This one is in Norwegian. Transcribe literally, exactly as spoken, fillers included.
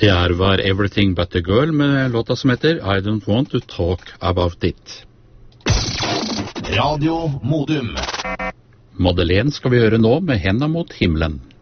Det er var Everything But The Girl med låta som heter I Don't Want To Talk About It. Radio Modum. Madeleine skal vi høre nå med Henda mot himmelen.